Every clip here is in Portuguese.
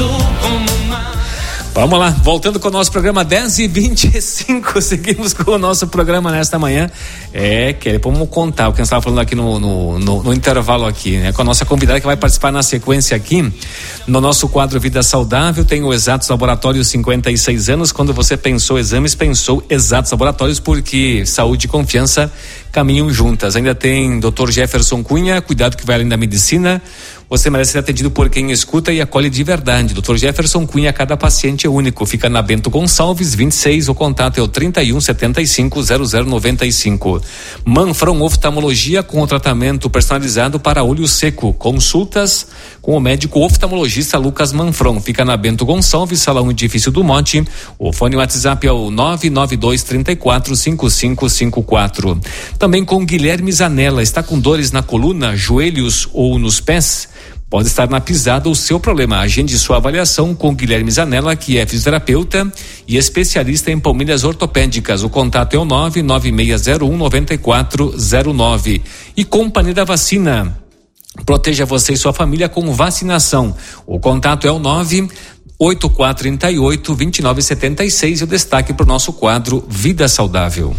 Vamos lá, voltando com o nosso programa 10h25, seguimos com o nosso programa nesta manhã. Vamos contar o que nós estávamos falando aqui no intervalo aqui, né? Com a nossa convidada que vai participar na sequência aqui, no nosso quadro Vida Saudável. Tem o Exatos Laboratórios, 56 anos. Quando você pensou exames, pensou Exatos Laboratórios, porque saúde e confiança caminham juntas. Ainda tem Dr. Jefferson Cunha, cuidado que vai além da medicina. Você merece ser atendido por quem escuta e acolhe de verdade. Dr. Jefferson Cunha, cada paciente é único. Fica na Bento Gonçalves, 26. O contato é o 31750095. Manfron Oftalmologia, com o tratamento personalizado para olho seco. Consultas com o médico oftalmologista Lucas Manfron. Fica na Bento Gonçalves, Salão Edifício do Monte. O fone WhatsApp é o 992345554. Também com Guilherme Zanella. Está com dores na coluna, joelhos ou nos pés? Pode estar na pisada o seu problema. Agende sua avaliação com Guilherme Zanella, que é fisioterapeuta e especialista em palmilhas ortopédicas. O contato é o 99601-9409. E Companhia da Vacina. Proteja você e sua família com vacinação. O contato é o 98438-2976. E o destaque para o nosso quadro Vida Saudável.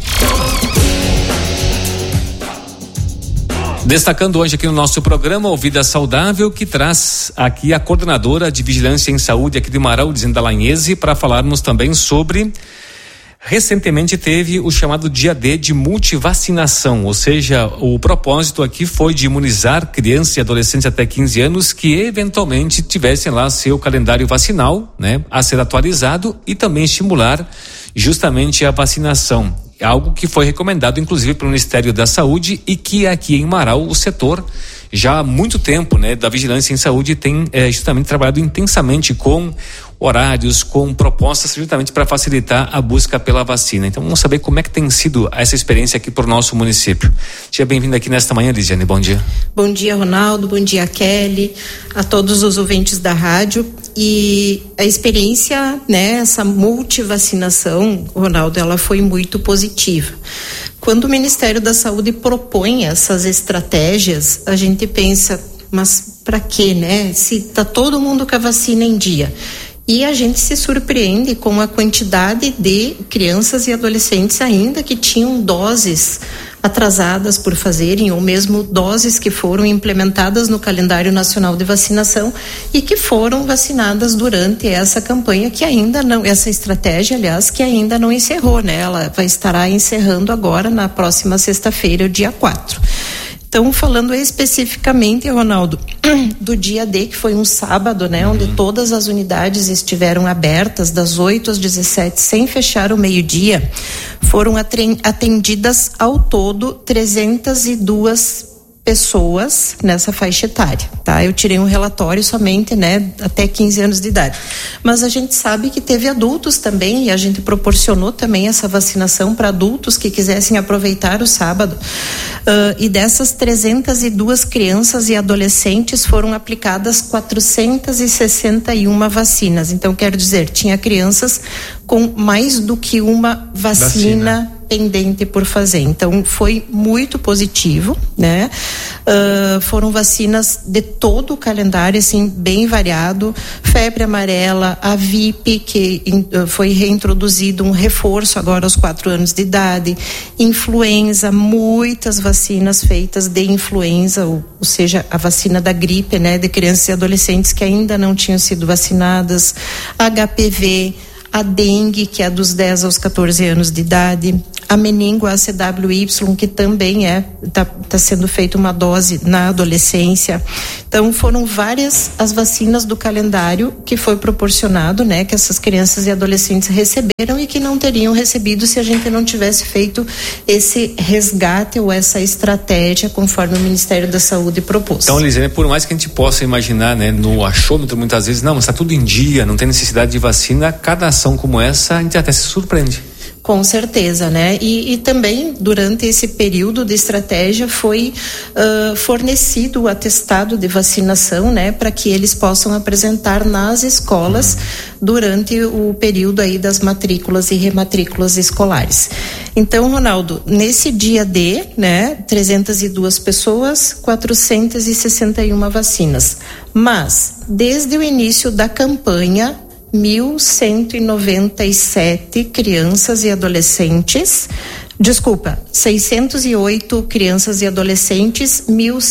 Destacando hoje aqui no nosso programa o Vida Saudável, que traz aqui a coordenadora de Vigilância em Saúde aqui de Marau, Zinda Lanhese, para falarmos também sobre... Recentemente teve o chamado dia D de multivacinação, ou seja, o propósito aqui foi de imunizar crianças e adolescentes até 15 anos que eventualmente tivessem lá seu calendário vacinal, né, a ser atualizado, e também estimular justamente a vacinação. Algo que foi recomendado inclusive pelo Ministério da Saúde e que aqui em Marau o setor já há muito tempo, né, da Vigilância em Saúde tem justamente trabalhado intensamente com horários, com propostas justamente para facilitar a busca pela vacina. Então vamos saber como é que tem sido essa experiência aqui para o nosso município. Seja bem-vinda aqui nesta manhã, Lisiane, bom dia. Bom dia, Ronaldo, bom dia, Kelly, a todos os ouvintes da rádio. E a experiência, né, essa multivacinação, Ronaldo, ela foi muito positiva. Quando o Ministério da Saúde propõe essas estratégias, a gente pensa, mas para quê, né? Se tá todo mundo com a vacina em dia. E a gente se surpreende com a quantidade de crianças e adolescentes ainda que tinham doses atrasadas por fazerem, ou mesmo doses que foram implementadas no calendário nacional de vacinação e que foram vacinadas durante essa campanha que ainda não, essa estratégia, aliás, que ainda não encerrou, né? Ela estará encerrando agora na próxima sexta-feira, dia 4. Então, falando especificamente, Ronaldo, do dia D, que foi um sábado, né, onde todas as unidades estiveram abertas das 8 às 17, sem fechar o meio-dia, foram atendidas ao todo 302 pessoas nessa faixa etária, tá? Eu tirei um relatório somente, né, até 15 anos de idade. Mas a gente sabe que teve adultos também, e a gente proporcionou também essa vacinação para adultos que quisessem aproveitar o sábado. E dessas 302 crianças e adolescentes foram aplicadas 461 vacinas. Então, quero dizer, tinha crianças com mais do que uma vacina pendente por fazer. Então foi muito positivo, né? Foram vacinas de todo o calendário, assim, bem variado. Febre amarela, a VIP, que foi reintroduzido um reforço agora aos 4 anos de idade, influenza, muitas vacinas feitas de influenza, ou seja, a vacina da gripe, né, de crianças e adolescentes que ainda não tinham sido vacinadas, HPV, a dengue, que é dos 10 aos 14 anos de idade, a meningo ACWY, que também tá sendo feita uma dose na adolescência. Então foram várias as vacinas do calendário que foi proporcionado, né, que essas crianças e adolescentes receberam e que não teriam recebido se a gente não tivesse feito esse resgate ou essa estratégia conforme o Ministério da Saúde propôs. Então, Lisiane, por mais que a gente possa imaginar, né, no achômetro muitas vezes, não, mas está tudo em dia, não tem necessidade de vacina, cada ação como essa a gente até se surpreende. Com certeza, né? E também, durante esse período de estratégia, foi fornecido o atestado de vacinação, né? Para que eles possam apresentar nas escolas durante o período aí das matrículas e rematrículas escolares. Então, Ronaldo, nesse dia D, né? 302 pessoas, 461 vacinas. Mas, desde o início da campanha, 1.197 crianças e adolescentes, 608 crianças e adolescentes,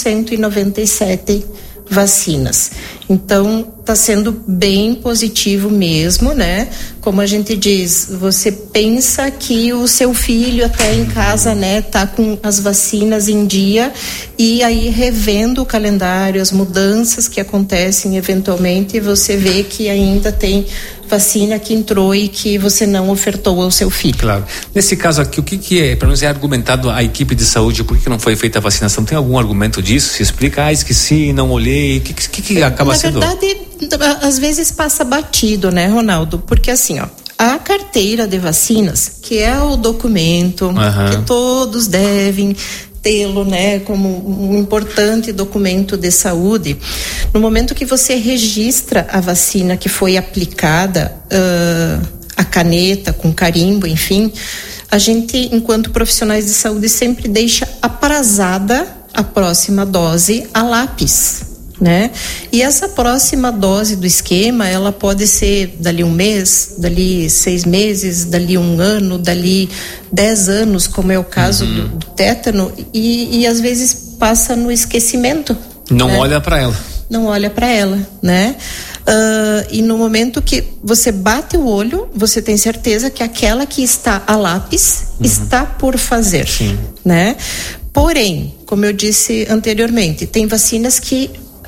1.197 vacinas. Então, está sendo bem positivo mesmo, né? Como a gente diz, você pensa que o seu filho até em casa, né, tá com as vacinas em dia, e aí revendo o calendário, as mudanças que acontecem eventualmente, você vê que ainda tem vacina que entrou e que você não ofertou ao seu filho. Claro. Nesse caso aqui, o que é, pelo menos é argumentado a equipe de saúde, por que não foi feita a vacinação? Tem algum argumento disso? Se explica, esqueci, não olhei, o que acaba sendo? Na verdade, às vezes passa batido, né, Ronaldo? Porque assim, ó, a carteira de vacinas, que é o documento que todos devem tê-lo, né, como um importante documento de saúde. No momento que você registra a vacina que foi aplicada, a caneta com carimbo, enfim, a gente, enquanto profissionais de saúde, sempre deixa aprazada a próxima dose a lápis, né? E essa próxima dose do esquema, ela pode ser dali 1 mês, dali 6 meses, dali 1 ano, dali 10 anos, como é o caso do tétano, e às vezes passa no esquecimento. Não, né? Olha para ela. Não olha para ela, né? E no momento que você bate o olho, você tem certeza que aquela que está a lápis está por fazer, sim, né? Porém, como eu disse anteriormente, tem vacinas que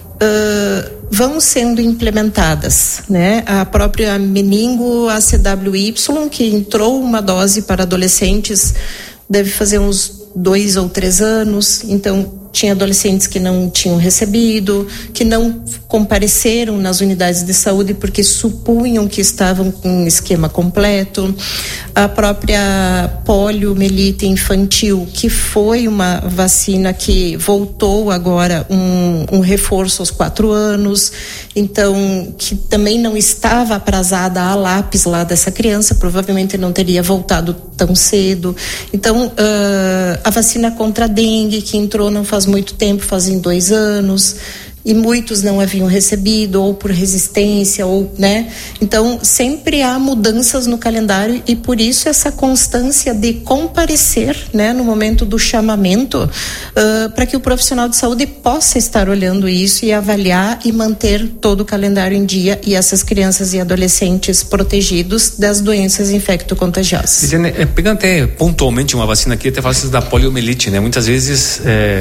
vão sendo implementadas, né? A própria meningo ACWY, que entrou uma dose para adolescentes, deve fazer uns 2 ou 3 anos, então tinha adolescentes que não tinham recebido, que não compareceram nas unidades de saúde porque supunham que estavam com um esquema completo. A própria poliomielite infantil, que foi uma vacina que voltou agora um reforço aos 4 anos, então que também não estava aprazada a lápis lá dessa criança, provavelmente não teria voltado tão cedo. Então, a vacina contra a dengue, que entrou não faz muito tempo, fazem 2 anos, e muitos não haviam recebido, ou por resistência, ou, né? Então, sempre há mudanças no calendário, e por isso essa constância de comparecer, né, no momento do chamamento, para que o profissional de saúde possa estar olhando isso e avaliar e manter todo o calendário em dia, e essas crianças e adolescentes protegidos das doenças infecto-contagiosas. Pegando até pontualmente uma vacina aqui, até fala da poliomielite, né? Muitas vezes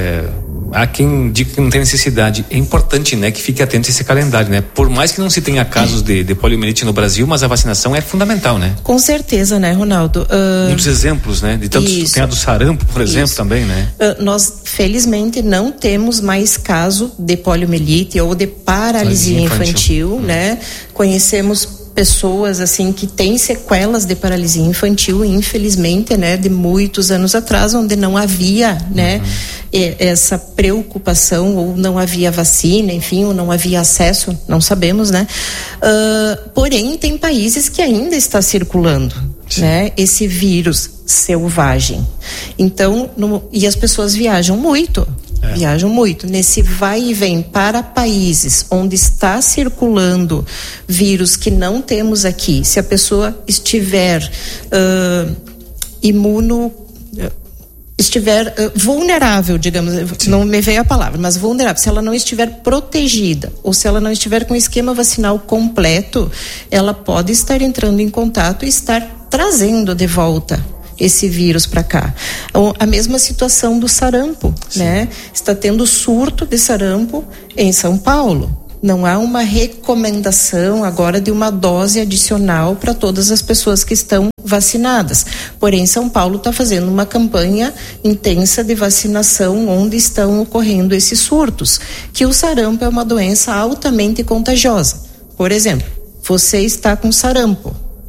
há quem diga que não tem necessidade. É importante, né, que fique atento a esse calendário, né? Por mais que não se tenha casos de poliomielite no Brasil, mas a vacinação é fundamental, né? Com certeza, né, Ronaldo? Um dos exemplos, né? De tantos, tem a do sarampo, por exemplo, também, né? Nós, felizmente, não temos mais caso de poliomielite ou de paralisia infantil, né? Conhecemos pessoas assim que têm sequelas de paralisia infantil, infelizmente, né, de muitos anos atrás, onde não havia, né, essa preocupação, ou não havia vacina, enfim, ou não havia acesso, não sabemos, né? Porém, tem países que ainda está circulando, né, esse vírus selvagem. Então, e as pessoas viajam muito. Viajam muito. Nesse vai e vem para países onde está circulando vírus que não temos aqui, se a pessoa estiver vulnerável, digamos, sim, não me veio a palavra, mas vulnerável, se ela não estiver protegida, ou se ela não estiver com o esquema vacinal completo, ela pode estar entrando em contato e estar trazendo de volta esse vírus para cá. A mesma situação do sarampo, sim, né? Está tendo surto de sarampo em São Paulo. Não há uma recomendação agora de uma dose adicional para todas as pessoas que estão vacinadas. Porém, São Paulo está fazendo uma campanha intensa de vacinação onde estão ocorrendo esses surtos, que o sarampo é uma doença altamente contagiosa. Por exemplo, você está com sarampo,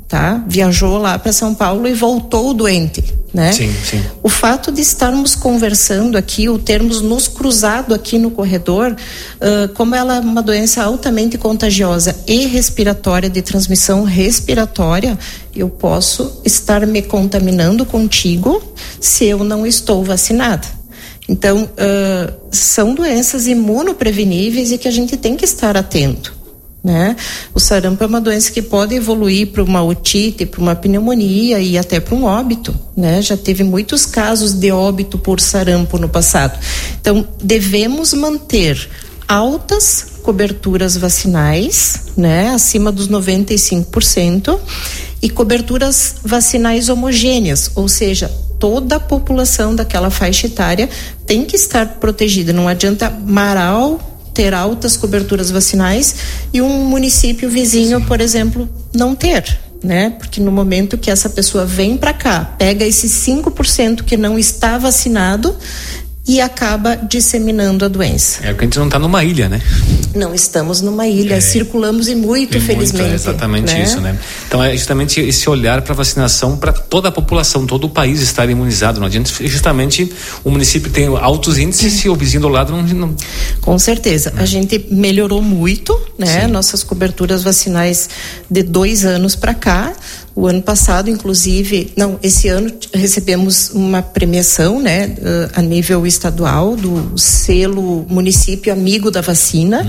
tá? Viajou lá para São Paulo e voltou doente, né? Sim. O fato de estarmos conversando aqui, ou termos nos cruzado aqui no corredor, como ela é uma doença altamente contagiosa e respiratória, de transmissão respiratória, eu posso estar me contaminando contigo se eu não estou vacinada. Então, são doenças imunopreveníveis e que a gente tem que estar atento, né? O sarampo é uma doença que pode evoluir para uma otite, para uma pneumonia e até para um óbito, né? Já teve muitos casos de óbito por sarampo no passado. Então, devemos manter altas coberturas vacinais, né? Acima dos 95%, e coberturas vacinais homogêneas, ou seja, toda a população daquela faixa etária tem que estar protegida. Não adianta Marau ter altas coberturas vacinais e um município vizinho, por exemplo, não ter, né? Porque no momento que essa pessoa vem para cá, pega esses 5% que não está vacinado e acaba disseminando a doença. É porque a gente não está numa ilha, né? Não estamos numa ilha, circulamos e muito, felizmente. É exatamente, né? Isso, né? Então é justamente esse olhar para vacinação para toda a população, todo o país estar imunizado. Não adianta justamente o município tem altos índices e o vizinho do lado não... Com certeza. A gente melhorou muito, né? Sim. Nossas coberturas vacinais de 2 anos para cá. O ano passado, inclusive, esse ano recebemos uma premiação, né, a nível estadual, do selo Município Amigo da Vacina.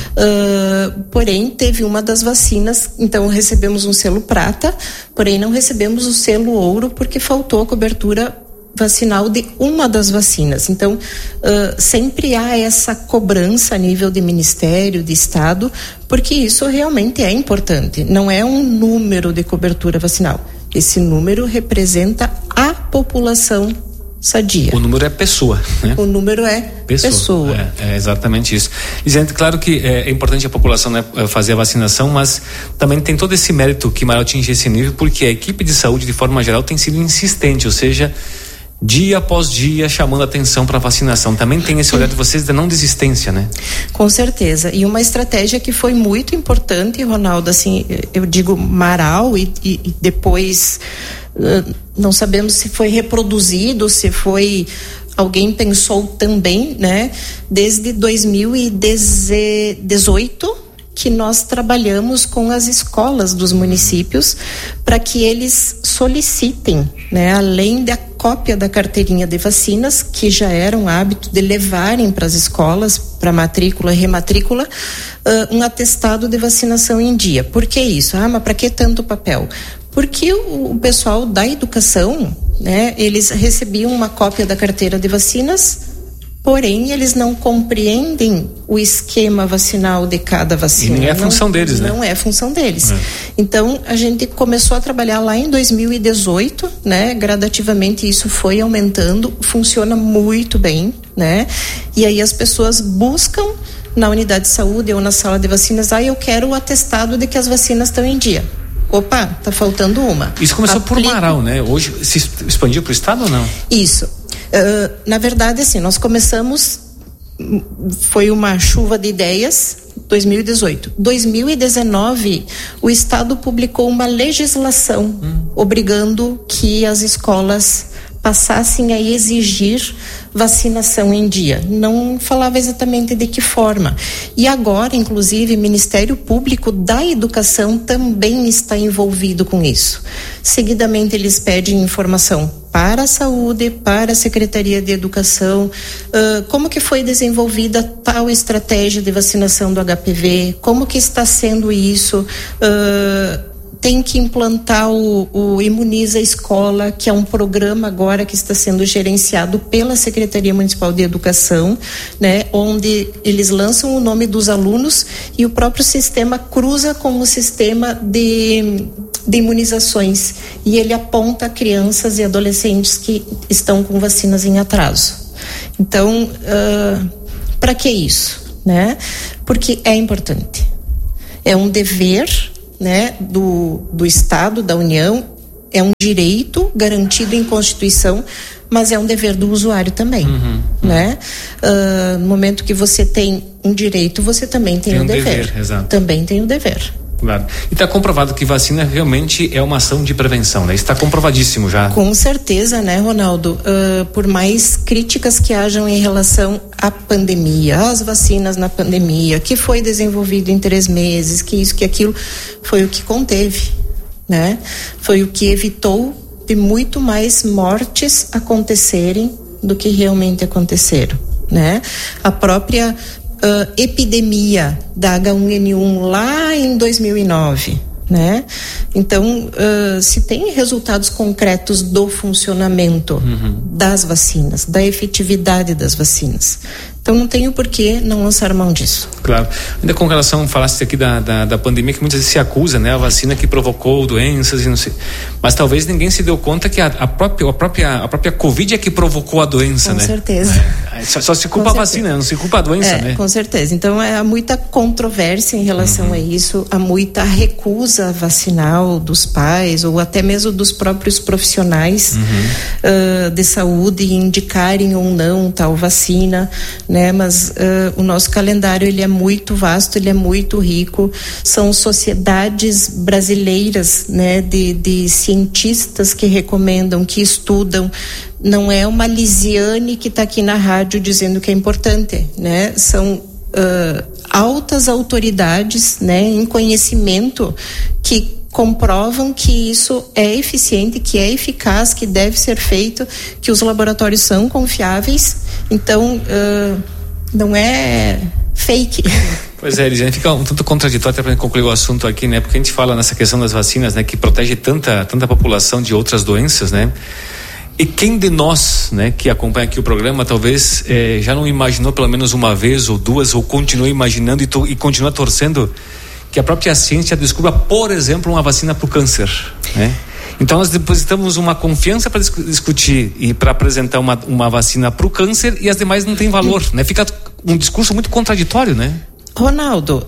Porém, teve uma das vacinas, então recebemos um selo prata, porém não recebemos o selo ouro porque faltou a cobertura vacinal de uma das vacinas. Então, sempre há essa cobrança a nível de Ministério, de Estado, porque isso realmente é importante. Não é um número de cobertura vacinal. Esse número representa a população sadia. O número é pessoa, né? O número é pessoa. É exatamente isso. Gente, claro que é importante a população, né, fazer a vacinação, mas também tem todo esse mérito que Marau atinge esse nível, porque a equipe de saúde, de forma geral, tem sido insistente, ou seja, dia após dia chamando a atenção para a vacinação. Também tem esse olhar de vocês da não desistência, né? Com certeza. E uma estratégia que foi muito importante, Ronaldo, assim, eu digo Marau e depois não sabemos se foi reproduzido, se foi alguém pensou também, né? Desde 2018 que nós trabalhamos com as escolas dos municípios para que eles solicitem, né, além da cópia da carteirinha de vacinas, que já era um hábito de levarem para as escolas, para matrícula e rematrícula, um atestado de vacinação em dia. Por que isso? Mas para que tanto papel? Porque o pessoal da educação, né, eles recebiam uma cópia da carteira de vacinas, porém eles não compreendem o esquema vacinal de cada vacina. E nem é função deles, né? Não é função deles. Então a gente começou a trabalhar lá em 2018, né? Gradativamente isso foi aumentando, funciona muito bem, né? E aí as pessoas buscam na unidade de saúde ou na sala de vacinas, eu quero o atestado de que as vacinas estão em dia. Opa, tá faltando uma. Isso começou por Marau, né? Hoje se expandiu para o estado ou não? Isso. Na verdade, assim, nós começamos, foi uma chuva de ideias, 2018. 2019, o Estado publicou uma legislação obrigando que as escolas passassem a exigir vacinação em dia. Não falava exatamente de que forma. E agora, inclusive, o Ministério Público da Educação também está envolvido com isso. Seguidamente, eles pedem informação para a saúde, para a Secretaria de Educação, como que foi desenvolvida tal estratégia de vacinação do HPV, como que está sendo isso, tem que implantar o Imuniza Escola, que é um programa agora que está sendo gerenciado pela Secretaria Municipal de Educação, né, onde eles lançam o nome dos alunos e o próprio sistema cruza com o sistema de imunizações e ele aponta crianças e adolescentes que estão com vacinas em atraso. Então, para que isso, né? Porque é importante. É um dever, né, do Estado, da União, é um direito garantido em Constituição, mas é um dever do usuário também, né? No momento que você tem um direito, você também tem um dever. Exato. Também tem o dever. Claro. E está comprovado que vacina realmente é uma ação de prevenção, né? Isso está comprovadíssimo já. Com certeza, né, Ronaldo? Por mais críticas que hajam em relação à pandemia, às vacinas na pandemia, que foi desenvolvido em 3 meses, que isso, que aquilo, foi o que conteve, né? Foi o que evitou de muito mais mortes acontecerem do que realmente aconteceram, né? A própria epidemia da H1N1 lá em 2009, né? Então, se tem resultados concretos do funcionamento das vacinas, da efetividade das vacinas. Então, não tenho por que não lançar mão disso. Claro. Ainda com relação, falaste aqui da pandemia, que muitas vezes se acusa, né? A vacina que provocou doenças e não sei. Mas talvez ninguém se deu conta que a própria Covid é que provocou a doença, né? Com certeza. Só se culpa a vacina, não se culpa a doença, né? Com certeza. Então, há muita controvérsia em relação a isso, há muita recusa vacinal dos pais ou até mesmo dos próprios profissionais de saúde em indicarem ou não tal vacina, né? Mas o nosso calendário, ele é muito vasto, ele é muito rico. São sociedades brasileiras, né, de cientistas que recomendam, que estudam. Não é uma Lisiane que está aqui na rádio dizendo que é importante, né? São altas autoridades, né, em conhecimento, que comprovam que isso é eficiente, que é eficaz, que deve ser feito, que os laboratórios são confiáveis. Então, não é fake. Pois é, Elisiane, fica um tanto contraditório, até para concluir o assunto aqui, né? Porque a gente fala nessa questão das vacinas, né, que protege tanta população de outras doenças, né? E quem de nós, né, que acompanha aqui o programa, talvez já não imaginou pelo menos uma vez ou duas, ou continua imaginando e continua torcendo que a própria ciência descubra, por exemplo, uma vacina para o câncer, né? Então nós depositamos uma confiança para discutir e para apresentar uma vacina para o câncer, e as demais não têm valor, né? Fica um discurso muito contraditório, né? Ronaldo,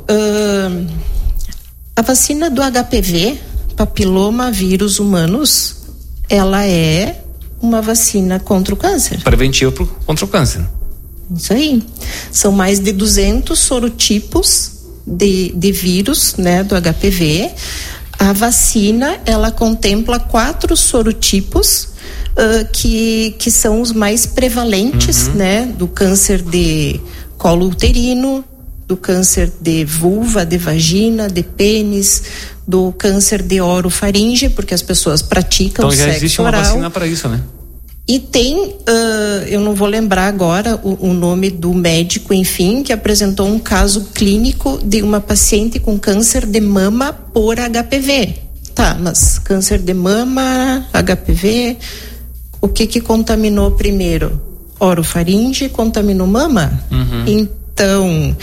a vacina do HPV, papiloma vírus humanos, ela é uma vacina contra o câncer. Preventiva contra o câncer. Isso aí. São mais de 200 sorotipos de vírus, né, do HPV. A vacina, ela contempla 4 sorotipos que são os mais prevalentes, né, do câncer de colo uterino, do câncer de vulva, de vagina, de pênis, do câncer de orofaringe, porque as pessoas praticam sexo oral. Então já existe uma vacina para isso, né? E tem, eu não vou lembrar agora o nome do médico, enfim, que apresentou um caso clínico de uma paciente com câncer de mama por HPV. Tá, mas câncer de mama, HPV, o que contaminou primeiro? Orofaringe contaminou mama? Então,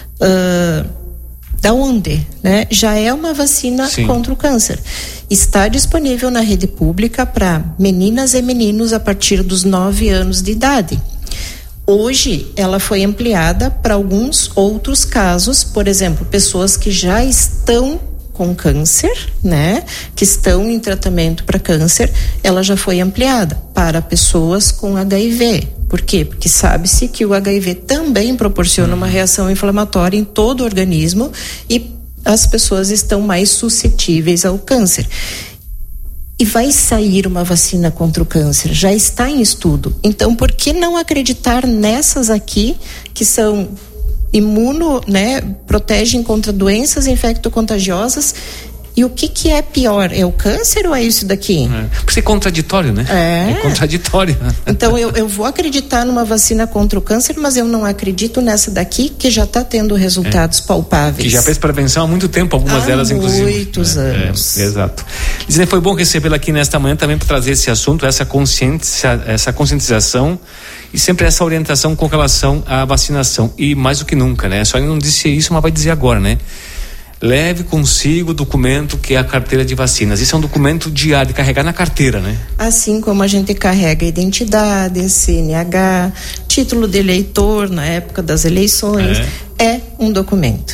da onde, né? Já é uma vacina contra o câncer. Está disponível na rede pública para meninas e meninos a partir dos 9 anos de idade. Hoje, ela foi ampliada para alguns outros casos, por exemplo, pessoas que já estão com câncer, né? Que estão em tratamento para câncer, ela já foi ampliada para pessoas com HIV. Por quê? Porque sabe-se que o HIV também proporciona uma reação inflamatória em todo o organismo e as pessoas estão mais suscetíveis ao câncer. E vai sair uma vacina contra o câncer, já está em estudo. Então, por que não acreditar nessas aqui, que são né, protegem contra doenças infecto-contagiosas? E o que é pior? É o câncer ou é isso daqui? Porque é contraditório, né? É contraditório. Então eu vou acreditar numa vacina contra o câncer, mas eu não acredito nessa daqui, que já está tendo resultados palpáveis. Que já fez prevenção há muito tempo, algumas delas inclusive. Há muitos anos. Exato. Lisiane, foi bom recebê-la aqui nesta manhã também para trazer esse assunto, essa conscientização e sempre essa orientação com relação à vacinação. E mais do que nunca, né? Só ele não disse isso, mas vai dizer agora, né? Leve consigo o documento que é a carteira de vacinas. Isso é um documento diário, de carregar na carteira, né? Assim como a gente carrega identidade, CNH, título de eleitor na época das eleições, é um documento.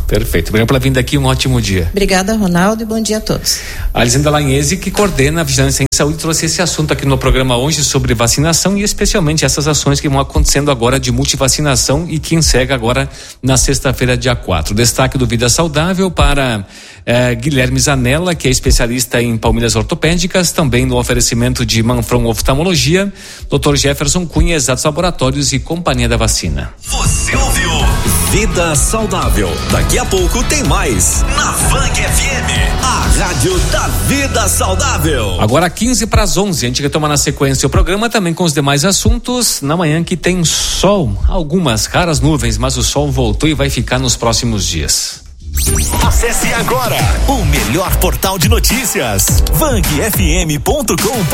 Perfeito. Obrigado pela vinda aqui, um ótimo dia. Obrigada, Ronaldo, e bom dia a todos. A Elisenda Lanhese, que coordena a Vigilância em Saúde, trouxe esse assunto aqui no programa hoje sobre vacinação e especialmente essas ações que vão acontecendo agora de multivacinação e que encerra agora na sexta-feira, dia 4. Destaque do Vida Saudável para Guilherme Zanella, que é especialista em palmilhas ortopédicas, também no oferecimento de Manfron Oftalmologia, Dr. Jefferson Cunha, Exatos Laboratórios e Companhia da Vacina. Você ouviu Vida Saudável. Daqui a pouco tem mais na Fang FM, a rádio da Vida Saudável. Agora 10:15, a gente retoma na sequência o programa também com os demais assuntos, na manhã que tem sol, algumas raras nuvens, mas o sol voltou e vai ficar nos próximos dias. Acesse agora o melhor portal de notícias, fangfm.com.br.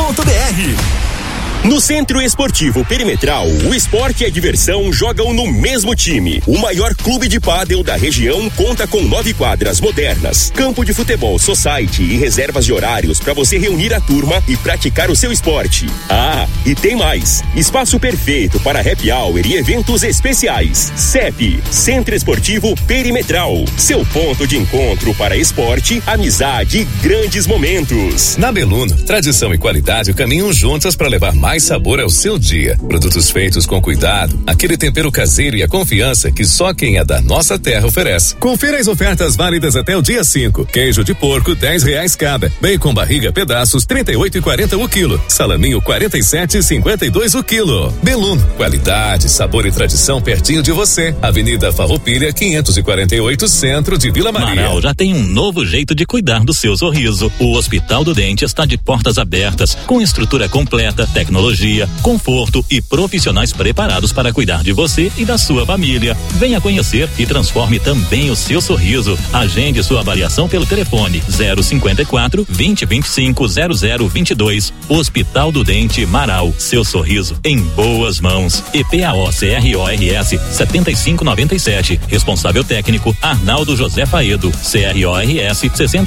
No Centro Esportivo Perimetral, o esporte e a diversão jogam no mesmo time. O maior clube de pádel da região conta com 9 quadras modernas, campo de futebol society e reservas de horários para você reunir a turma e praticar o seu esporte. Ah, e tem mais! Espaço perfeito para happy hour e eventos especiais. CEP, Centro Esportivo Perimetral. Seu ponto de encontro para esporte, amizade e grandes momentos. Na Beluno, tradição e qualidade caminham juntas para levar mais sabor ao seu dia. Produtos feitos com cuidado, aquele tempero caseiro e a confiança que só quem é da nossa terra oferece. Confira as ofertas válidas até o dia 5. Queijo de porco, R$10 cada. Bacon barriga pedaços, 38,40 o quilo. Salaminho, 47,52 o quilo. Beluno, qualidade, sabor e tradição pertinho de você. Avenida Farroupilha, 548, centro de Vila Maria. Marau já tem um novo jeito de cuidar do seu sorriso. O Hospital do Dente está de portas abertas, com estrutura completa, tecnologia, conforto e profissionais preparados para cuidar de você e da sua família. Venha conhecer e transforme também o seu sorriso. Agende sua avaliação pelo telefone 054 2025 0022. Hospital do Dente Marau. Seu sorriso em boas mãos. EPAO CRORS 7597. Responsável técnico Arnaldo José Faedo. CRORS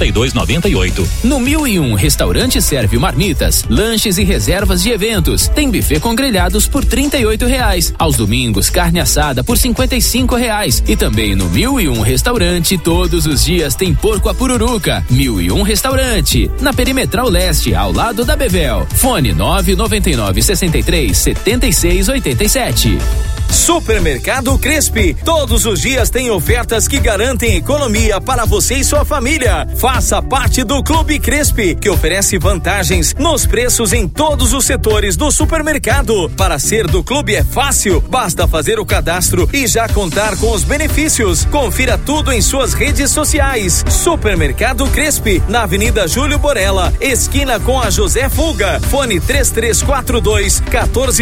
6298. No 1001 Restaurante serve marmitas, lanches e reservas de eventos. Tem buffet com grelhados por R$38. Aos domingos, carne assada por R$55. E também no 1001 Restaurante, todos os dias tem porco à pururuca. 1001 Restaurante, na Perimetral Leste, ao lado da Bevel. Fone 999 63 76 87. Supermercado Crespi, todos os dias tem ofertas que garantem economia para você e sua família. Faça parte do Clube Crespi, que oferece vantagens nos preços em todos os setores do supermercado. Para ser do clube é fácil, basta fazer o cadastro e já contar com os benefícios. Confira tudo em suas redes sociais. Supermercado Crespi, na Avenida Júlio Borella, esquina com a José Fulga. Fone 3342 14